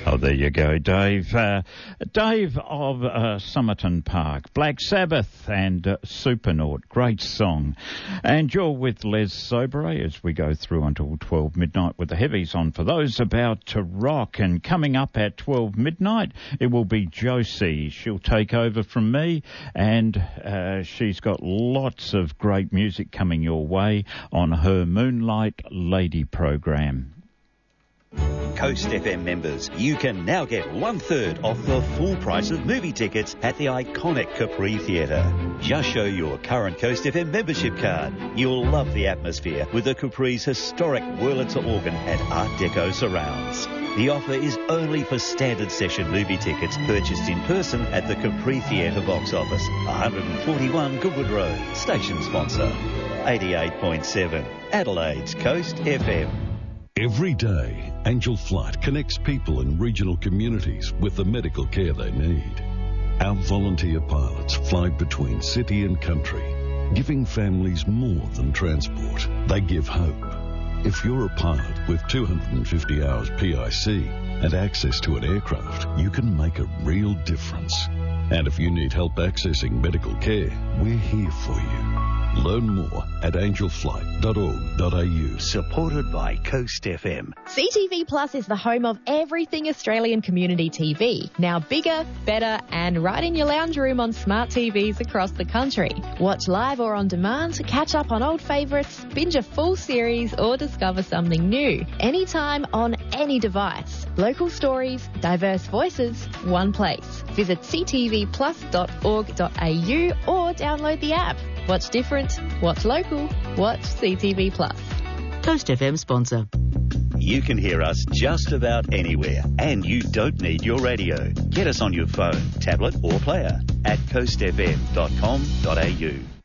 Oh, there you go, Dave. Dave of Somerton Park, Black Sabbath and Supernaut. Great song. And you're with Les Soberet as we go through until 12 midnight with the heavies on. For those about to rock, and coming up at 12 midnight, it will be Josie. She'll take over from me, and she's got lots of great music coming your way on her Moonlight Lady program. Coast FM members, you can now get 1/3 off the full price of movie tickets at the iconic Capri Theatre. Just show your current Coast FM membership card. You'll love the atmosphere with the Capri's historic Wurlitzer organ and Art Deco surrounds. The offer is only for standard session movie tickets purchased in person at the Capri Theatre box office, 141 Goodwood Road. Station sponsor, 88.7 Adelaide's Coast FM. Every day, Angel Flight connects people in regional communities with the medical care they need. Our volunteer pilots fly between city and country, giving families more than transport. They give hope. If you're a pilot with 250 hours PIC and access to an aircraft, you can make a real difference. And if you need help accessing medical care, we're here for you. Learn more at angelflight.org.au. Supported by Coast FM. CTV Plus is the home of everything Australian community TV. Now bigger, better, and right in your lounge room on smart TVs across the country. Watch live or on demand, catch up on old favourites, binge a full series, or discover something new. Anytime on any device. Local stories, diverse voices, one place. Visit ctvplus.org.au or download the app. Watch different, watch local, watch CTV Plus. Coast FM sponsor. You can hear us just about anywhere, and you don't need your radio. Get us on your phone, tablet or player at coastfm.com.au.